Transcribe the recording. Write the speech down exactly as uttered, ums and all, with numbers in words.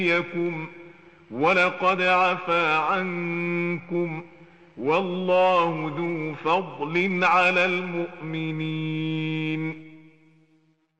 يكن ولقد عفا عنكم والله ذو فضل على المؤمنين.